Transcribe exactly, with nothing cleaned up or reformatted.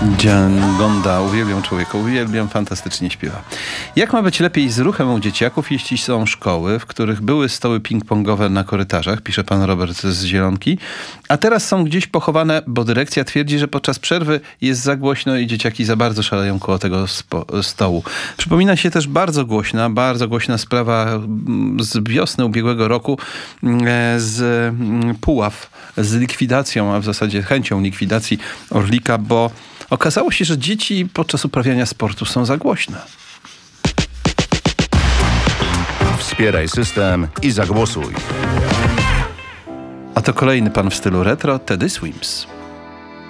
Djangonda, uwielbiam człowieka, uwielbiam, fantastycznie śpiewa. Jak ma być lepiej z ruchem u dzieciaków, jeśli są szkoły, w których były stoły ping-pongowe na korytarzach, pisze pan Robert z Zielonki, a teraz są gdzieś pochowane, bo dyrekcja twierdzi, że podczas przerwy jest za głośno i dzieciaki za bardzo szaleją koło tego spo- stołu. Przypomina się też bardzo głośna, bardzo głośna sprawa z wiosny ubiegłego roku z Puław, z likwidacją, a w zasadzie chęcią likwidacji Orlika, bo okazało się, że dzieci podczas uprawiania sportu są za głośne. Wspieraj system i zagłosuj. A to kolejny pan w stylu retro, Teddy Swims.